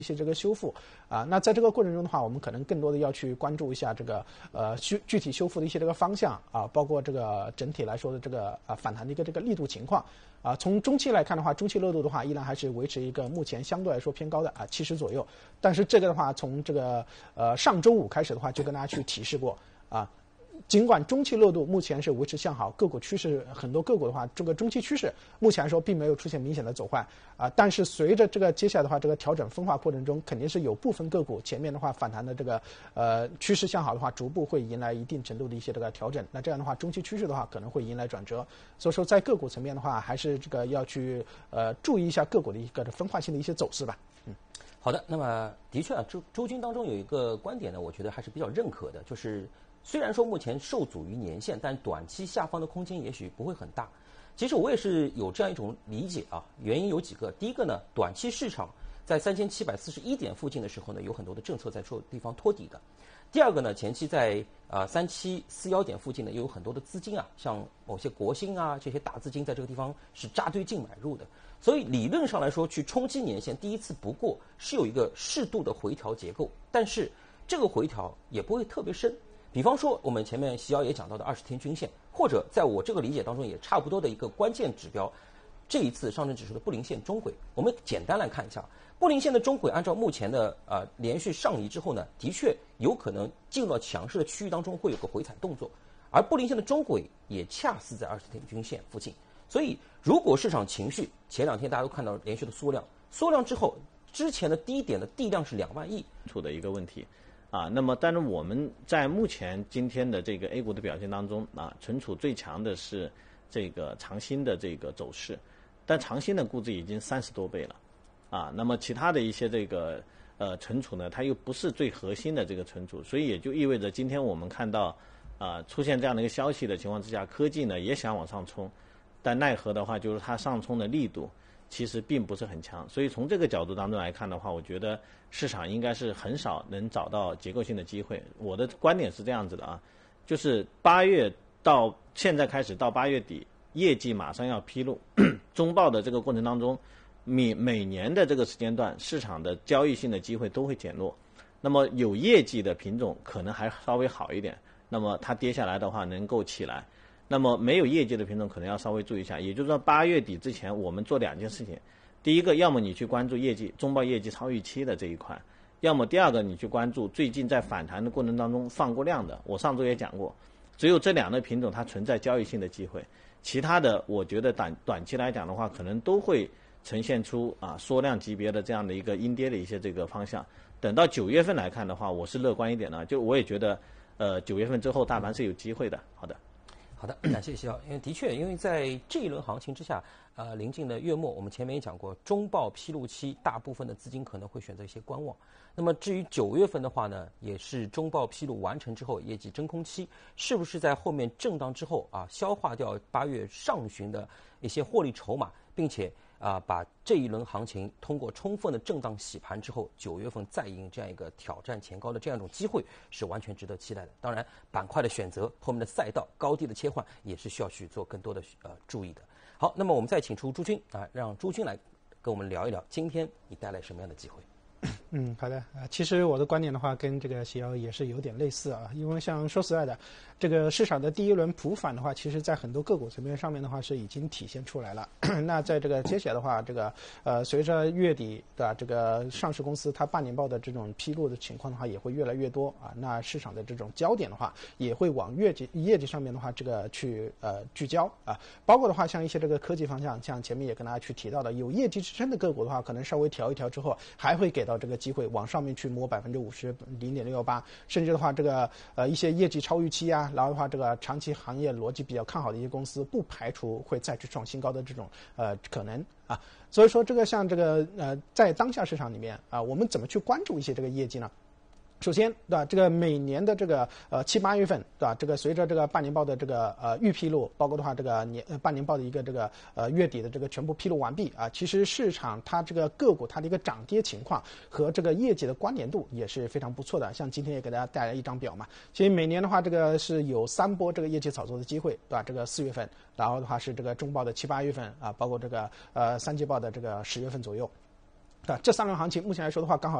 一些这个修复啊。那在这个过程中的话，我们可能更多的要去关注一下这个具体修复的一些这个方向啊，包括这个整体来说的这个反弹的一个这个力度情况啊。从中期来看的话，中期热度的话依然还是维持一个目前相对来说偏高的70左右。但是这个的话，从这个上周五开始的话，就跟大家去提示过啊。尽管中期热度目前是维持向好，个股趋势很多个股的话，这个中期趋势目前来说并没有出现明显的走坏啊。但是随着这个接下来的话，这个调整分化过程中，肯定是有部分个股前面的话反弹的这个趋势向好的话，逐步会迎来一定程度的一些这个调整。那这样的话，中期趋势的话可能会迎来转折。所以说，在个股层面的话，还是这个要去注意一下个股的一个分化性的一些走势吧。 好的，那么的确啊，周军当中有一个观点呢，我觉得还是比较认可的，就是虽然说目前受阻于年线，但短期下方的空间也许不会很大。其实我也是有这样一种理解啊，原因有几个。第一个呢，短期市场在3741点附近的时候呢，有很多的政策在地方托底的。第二个呢，前期在3741点附近呢，也有很多的资金啊，像某些国新啊这些大资金在这个地方是扎堆进买入的。所以理论上来说，去冲击年线第一次不过是有一个适度的回调结构，但是这个回调也不会特别深。比方说我们前面习瑶也讲到的20天均线，或者在我这个理解当中也差不多的一个关键指标，这一次上证指数的布林线中轨，我们简单来看一下，布林线的中轨按照目前的连续上移之后呢，的确有可能进入到强势的区域当中会有个回踩动作，而布林线的中轨也恰似在20天均线附近。所以如果市场情绪前2天大家都看到连续的缩量之后，之前的低点的地量是2万亿出的一个问题啊。那么但是我们在目前今天的这个 A 股的表现当中啊，存储最强的是这个长鑫的这个走势，但长鑫的估值已经30多倍了啊。那么其他的一些这个存储呢，它又不是最核心的这个存储，所以也就意味着今天我们看到出现这样的一个消息的情况之下，科技呢也想往上冲，但奈何的话就是它上冲的力度其实并不是很强。所以从这个角度当中来看的话，我觉得市场应该是很少能找到结构性的机会。我的观点是这样子的啊，就是8月到现在开始到8月底，业绩马上要披露，中报的这个过程当中，每年的这个时间段，市场的交易性的机会都会减弱。那么有业绩的品种可能还稍微好一点，那么它跌下来的话能够起来。那么没有业绩的品种可能要稍微注意一下，也就是说8月底之前我们做2件事情。第一个，要么你去关注业绩，中报业绩超预期的这一块，要么第二个你去关注最近在反弹的过程当中放过量的。我上周也讲过，只有这2类品种它存在交易性的机会，其他的我觉得短期来讲的话，可能都会呈现出缩量级别的这样的一个阴跌的一些这个方向。等到9月份来看的话，我是乐观一点的，就我也觉得9月份之后大盘是有机会的。 好的，感谢习瑶。因为的确，因为在这一轮行情之下，临近的月末，我们前面也讲过，中报披露期，大部分的资金可能会选择一些观望。那么至于9月份的话呢，也是中报披露完成之后，业绩真空期，是不是在后面震荡之后消化掉8月上旬的一些获利筹码，并且把这一轮行情通过充分的震荡洗盘之后，9月份再迎这样一个挑战前高的这样一种机会，是完全值得期待的。当然，板块的选择、后面的赛道、高低的切换，也是需要去做更多的注意的。好，那么我们再请出朱军让朱军来跟我们聊一聊，今天你带来什么样的机会？ 好的其实我的观点的话，跟这个习瑶也是有点类似因为像说实在的，这个市场的第一轮普反的话，其实在很多个股层面上面的话是已经体现出来了。那在这个接下来的话，这个随着月底的这个上市公司它半年报的这种披露的情况的话，也会越来越多那市场的这种焦点的话，也会往业绩上面的话这个去聚焦包括的话像一些这个科技方向，像前面也跟大家去提到的，有业绩支撑的个股的话，可能稍微调一调之后，还会给到这个机会往上面去摸50%、0.618%，甚至的话这个一些业绩超预期然后的话这个长期行业逻辑比较看好的一些公司，不排除会再去创新高的这种可能所以说这个像这个在当下市场里面我们怎么去关注一些这个业绩呢？首先，对吧？这个每年的这个7、8月份，对吧？这个随着这个半年报的这个预披露，包括的话这个半年报的一个这个月底的这个全部披露完毕其实市场它这个个股它的一个涨跌情况和这个业绩的关联度也是非常不错的。像今天也给大家带来一张表嘛，其实每年的话这个是有3波这个业绩炒作的机会，对吧？这个4月份，然后的话是这个中报的7、8月份包括这个3季报的这个10月份左右。 这3轮行情目前来说的话，刚好